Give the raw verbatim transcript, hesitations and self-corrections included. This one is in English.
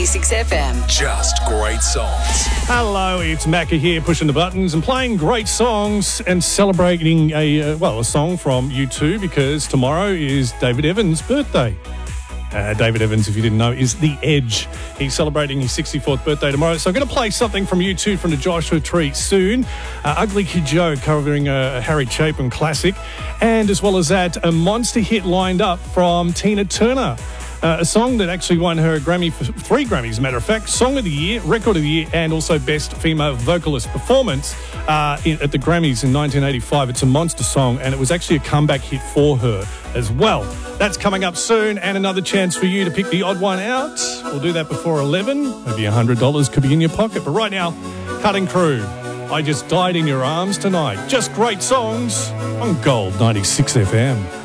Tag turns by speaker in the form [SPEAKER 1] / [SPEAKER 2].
[SPEAKER 1] ninety-six F M.
[SPEAKER 2] Just great songs.
[SPEAKER 3] Hello, it's Macca here, pushing the buttons and playing great songs and celebrating a, uh, well, a song from U two because tomorrow is David Evans' birthday. Uh, David Evans, if you didn't know, is The Edge. He's celebrating his sixty-fourth birthday tomorrow. So I'm going to play something from U two from the Joshua Tree soon. Uh, Ugly Kid Joe covering a, a Harry Chapin classic. And as well as that, a monster hit lined up from Tina Turner. Uh, a song that actually won her a Grammy, for three Grammys, as a matter of fact. Song of the Year, Record of the Year, and also Best Female Vocalist Performance uh, in, at the Grammys in nineteen eighty-five. It's a monster song, and it was actually a comeback hit for her as well. That's coming up soon, and another chance for you to pick the odd one out. We'll do that before eleven. Maybe one hundred dollars could be in your pocket. But right now, Cutting Crew, I Just Died in Your Arms Tonight. Just great songs on Gold ninety-six F M.